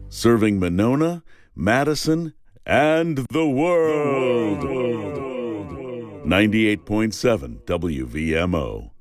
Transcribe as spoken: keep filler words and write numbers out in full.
Serving Monona, Madison, and the world. ninety-eight point seven W V M O.